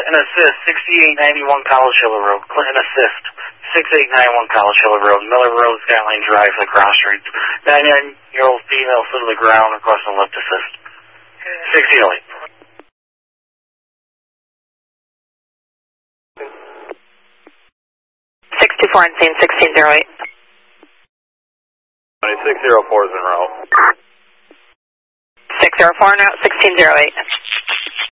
Clinton Assist, 6891 College Hill Road. Clinton Assist, 6891 College Hill Road. Miller Road, Skyline Drive, the cross streets. 99-year-old female foot to the ground across the left assist. 1608. 624 on scene, 1608. 604 is en route. 604 en route, 1608.